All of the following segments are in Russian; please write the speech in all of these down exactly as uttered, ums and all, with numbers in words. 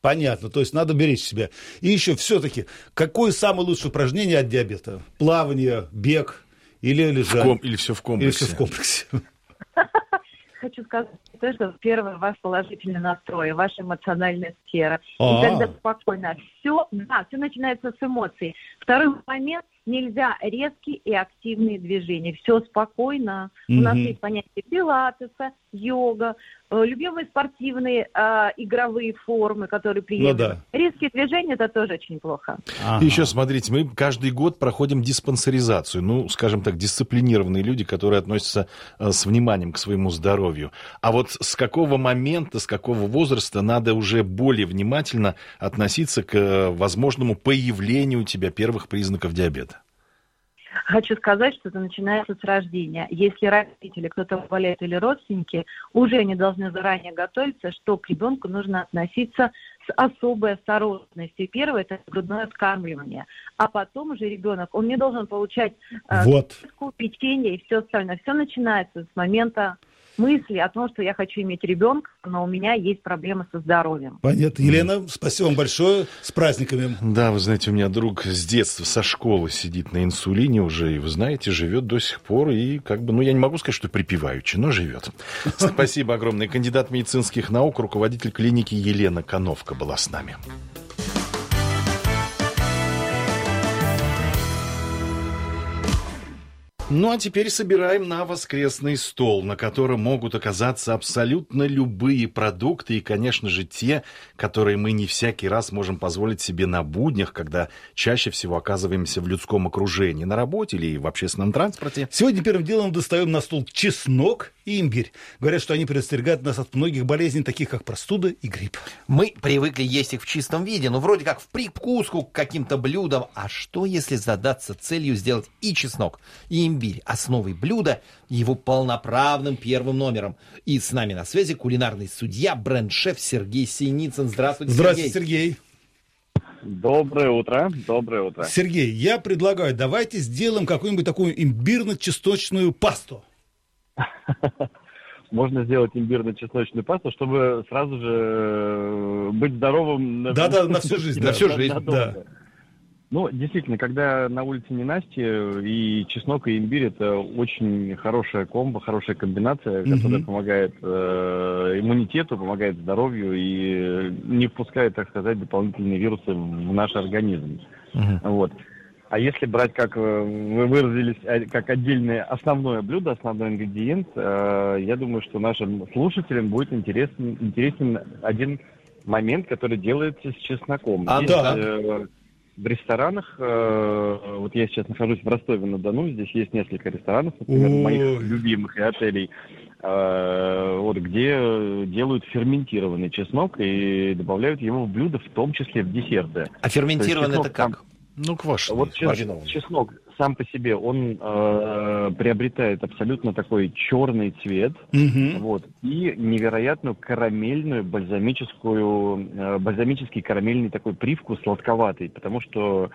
Понятно, то есть надо беречь себя. И еще все-таки, какое самое лучшее упражнение от диабета? Плавание, бег или лежать? Ком... Или все в комплексе? Или все в комплексе? Хочу сказать, что первое, ваш положительный настрой, ваша эмоциональная сфера. А-а-а. И когда спокойно все, да, все начинается с эмоций. Второй момент, нельзя резкие и активные движения. Все спокойно. Mm-hmm. У нас есть понятие пилатеса, йога, э, любимые спортивные э, игровые формы, которые приемлемы. Ну, да. Резкие движения — это тоже очень плохо. Ага. И еще, смотрите, мы каждый год проходим диспансеризацию. Ну, скажем так, дисциплинированные люди, которые относятся э, с вниманием к своему здоровью. А вот с какого момента, с какого возраста надо уже более внимательно относиться к э, возможному появлению у тебя первых признаков диабета? Хочу сказать, что это начинается с рождения. Если родители, кто-то болеет или родственники, уже они должны заранее готовиться, что к ребенку нужно относиться с особой осторожностью. Первое — это грудное вскармливание. А потом уже ребенок, он не должен получать э, вот. печенье и все остальное. Все начинается с момента мысли о том, что я хочу иметь ребенка, но у меня есть проблемы со здоровьем. Понятно. Елена, спасибо вам большое. С праздниками. Да, вы знаете, у меня друг с детства, со школы сидит на инсулине уже, и, вы знаете, живет до сих пор, и как бы, ну, я не могу сказать, что припеваючи, но живет. Спасибо огромное. Кандидат медицинских наук, руководитель клиники Елена Коновка была с нами. Ну, а теперь собираем на воскресный стол, на котором могут оказаться абсолютно любые продукты и, конечно же, те, которые мы не всякий раз можем позволить себе на буднях, когда чаще всего оказываемся в людском окружении, на работе или в общественном транспорте. Сегодня первым делом достаем на стол чеснок и имбирь. Говорят, что они предостерегают нас от многих болезней, таких как простуда и грипп. Мы привыкли есть их в чистом виде, ну, вроде как в прикуску к каким-то блюдам. А что, если задаться целью сделать и чеснок, и имбирь основой блюда, его полноправным первым номером? И с нами на связи кулинарный судья, бренд-шеф Сергей Синицын. Здравствуйте, Здравствуйте, Сергей. Сергей. Доброе утро, доброе утро. Сергей, я предлагаю, давайте сделаем какую-нибудь такую имбирно-чесночную пасту. Можно сделать имбирно-чесночную пасту, чтобы сразу же быть здоровым. Да-да, на всю жизнь. На всю жизнь, да. Ну, действительно, когда на улице ненастье, и чеснок, и имбирь — это очень хорошая комбо, хорошая комбинация, которая mm-hmm. помогает э, иммунитету, помогает здоровью и не впускает, так сказать, дополнительные вирусы в наш организм. Mm-hmm. Вот. А если брать, как вы выразились, как отдельное основное блюдо, основной ингредиент, э, я думаю, что нашим слушателям будет интересен, интересен один момент, который делается с чесноком. А, Здесь, да. э, в ресторанах, э, вот я сейчас нахожусь в Ростове-на-Дону, здесь есть несколько ресторанов, например, Ой. моих любимых и отелей, э, вот, где делают ферментированный чеснок и добавляют его в блюда, в том числе в десерты. А ферментированный это как? Там, ну, квашеный. вот чеснок, чеснок сам по себе, он э, приобретает абсолютно такой черный цвет, Mm-hmm. вот, и невероятную карамельную, бальзамическую, э, бальзамический карамельный такой привкус сладковатый, потому что,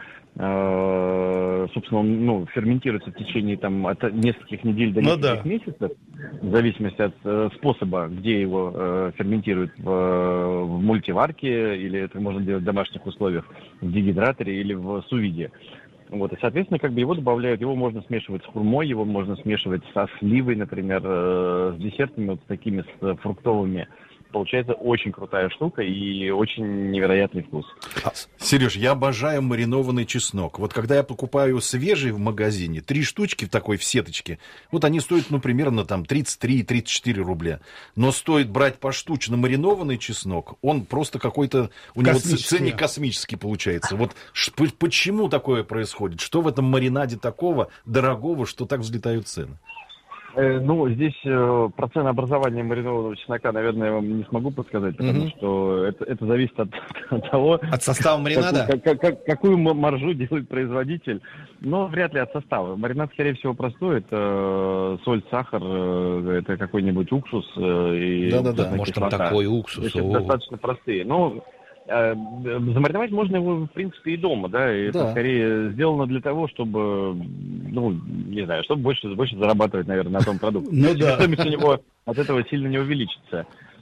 э, собственно, он, ну, ферментируется в течение там, от нескольких недель до нескольких ну, да. месяцев, в зависимости от э, способа, где его э, ферментируют, в, в мультиварке, или это можно делать в домашних условиях, в дегидраторе или в сувиде. Вот, и, соответственно, как бы его добавляют, его можно смешивать с хурмой, его можно смешивать со сливой, например, э, с десертами, вот с такими, с фруктовыми. Получается очень крутая штука и очень невероятный вкус. Сереж, я обожаю маринованный чеснок. Вот когда я покупаю свежий в магазине, три штучки в такой в сеточке, вот они стоят, ну, примерно там тридцать три - тридцать четыре рубля. Но стоит брать поштучно маринованный чеснок, он просто какой-то, у него ценник космический получается. Вот ш, почему такое происходит? Что в этом маринаде такого дорогого, что так взлетают цены? Ну, здесь э, про ценообразование маринованного чеснока, наверное, я вам не смогу подсказать, потому mm-hmm. что это, это зависит от, от того... От состава маринада? Какую, как, как, какую маржу делает производитель, но вряд ли от состава. Маринад, скорее всего, простой. Это э, соль, сахар, э, это какой-нибудь уксус. Э, и Да-да-да, может, там такой уксус. Это достаточно простые. Но э, замариновать можно его, в принципе, и дома, да, и да. Это скорее сделано для того, чтобы, ну, не знаю, чтобы больше, больше зарабатывать, наверное, на том продукте. Ну да. Стоимость у него от этого сильно не увеличится.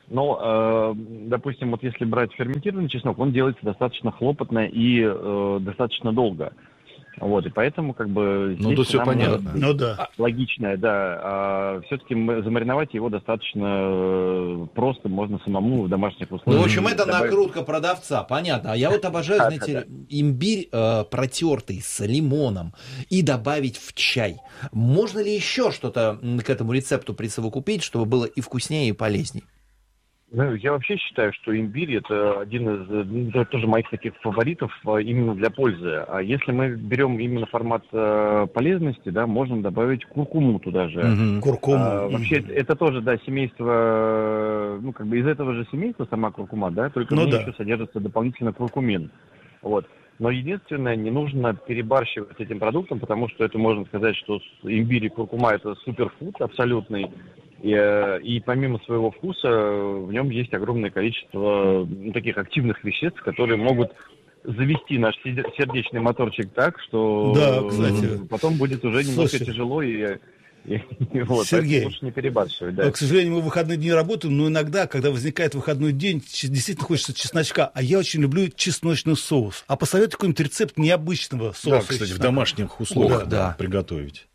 Но, э, допустим, вот если брать ферментированный чеснок, он делается достаточно хлопотно и э, достаточно долго. Вот, и поэтому, как бы, ну, тут все понятно. Ну, да. Логичное, да. А все-таки замариновать его достаточно просто, можно самому в домашних условиях. Ну, в общем, это добавить... накрутка продавца, понятно. А я вот обожаю, знаете, имбирь э, протертый с лимоном и добавить в чай. Можно ли еще что-то к этому рецепту присовокупить, чтобы было и вкуснее, и полезнее? Ну, я вообще считаю, что имбирь это один из это тоже моих таких фаворитов именно для пользы. А если мы берем именно формат э, полезности, да, можно добавить куркуму туда же. Mm-hmm. Куркуму. А, вообще mm-hmm. это тоже, да, семейство, ну как бы из этого же семейства сама куркума, да, только ну, в ней да. еще содержится дополнительно куркумин. Вот. Но единственное, не нужно перебарщивать с этим продуктом, потому что это можно сказать, что имбирь и куркума это суперфуд абсолютный. И, и помимо своего вкуса в нем есть огромное количество ну, таких активных веществ, которые могут завести наш сердечный моторчик так, что да, кстати. потом будет уже немножко Слушай. тяжело и, и, и вот, Сергей, лучше не перебарщивать. Да. К сожалению, мы в выходные дни работаем, но иногда, когда возникает выходной день, действительно хочется чесночка. А я очень люблю чесночный соус. А посоветуй какой-нибудь рецепт необычного соуса. Да, кстати, в домашних условиях Ох, да. приготовить.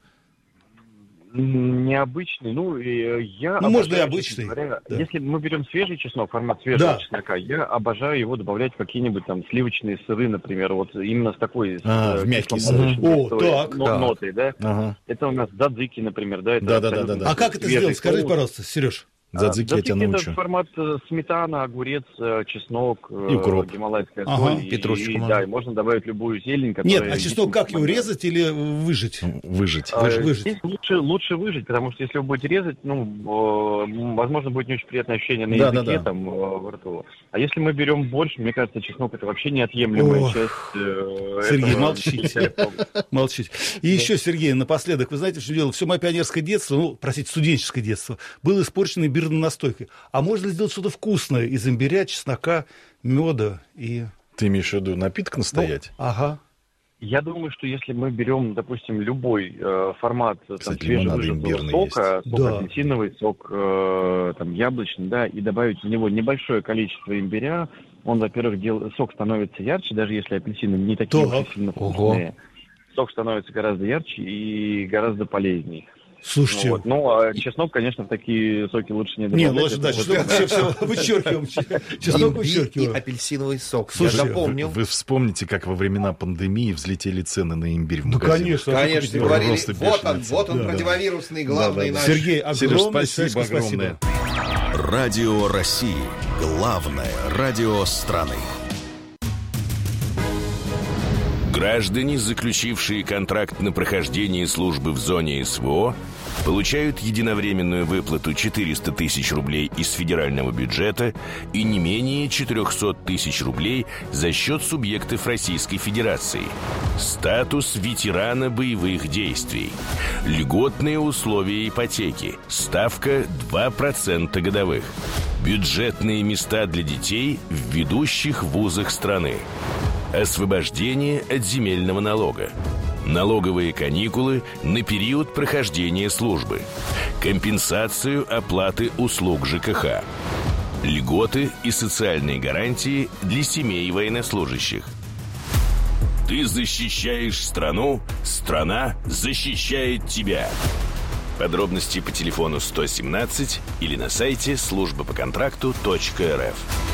Необычный, ну, я ну, обожаю, можно и обычный. Говоря, да. Если мы берем свежий чеснок, формат свежего да. чеснока, я обожаю его добавлять в какие-нибудь там сливочные сыры, например, вот именно с такой... А, с, в мягкий сыр. О, так. Но, да. нотой, да? Ага. Это у нас дзадзики, например, да? Это да, да, да, да, да. А как это сделать? Скажите, пожалуйста, Сереж. Дзадзики, а, я тебя научу. Это формат сметана, огурец, чеснок, и укроп. Гималайская ага. соль. Петрушечку и, и, да, и можно добавить любую зелень, которая... Нет, а чеснок как его, резать или выжать? Выжать. А, выжать. Здесь лучше, лучше выжать, потому что если вы будете резать, ну, э, возможно, будет не очень приятное ощущение на да, языке, да, да. там, э, во рту. А если мы берем больше, мне кажется, чеснок это вообще неотъемлемая Ох. часть э, Сергей, этого... молчите. Молчите. И еще, Сергей, напоследок, вы знаете, что дело? Все мое пионерское детство, ну, простите, студенческое детство, было испорчено имбирной настойкой. А можно ли сделать что-то вкусное из имбиря, чеснока, меда и... Ты имеешь в виду напиток настоять? Ну, ага. Я думаю, что если мы берем, допустим, любой э, формат там, свежевыжатого сока, есть. сок да. апельсиновый, сок э, там, яблочный, да, и добавить в него небольшое количество имбиря, он, во-первых, дел... сок становится ярче, даже если апельсины не такие уж сильно вкусные. Сок становится гораздо ярче и гораздо полезнее. Слушайте. Ну, вот. ну, а чеснок, конечно, в такие соки лучше не добавлять. Не, лучше, да, чеснок все, все вычеркиваем. Чеснок вычеркиваем. И апельсиновый сок. Слушай, я запомнил. Вы, вы вспомните, как во времена пандемии взлетели цены на имбирь в ну, магазинах. конечно. Конечно, говорили, вот он, вот он, да, противовирусный, главный да, да, наш. Сергей, огромное Сереж, спасибо, огромное. Радио России. Главное радио страны. Граждане, заключившие контракт на прохождение службы в зоне СВО, получают единовременную выплату четыреста тысяч рублей из федерального бюджета и не менее четыреста тысяч рублей за счет субъектов Российской Федерации. Статус ветерана боевых действий. Льготные условия ипотеки. Ставка два процента годовых. Бюджетные места для детей в ведущих вузах страны. Освобождение от земельного налога. Налоговые каникулы на период прохождения службы. Компенсацию оплаты услуг ЖКХ. Льготы и социальные гарантии для семей военнослужащих. Ты защищаешь страну, страна защищает тебя. Подробности по телефону сто семнадцать или на сайте служба по контракту точка эр эф.